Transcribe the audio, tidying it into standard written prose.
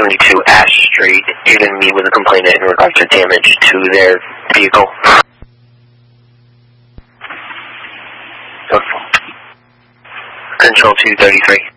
72 Ash Street. You're going to meet with a complainant in regards to damage to their vehicle. Control 233.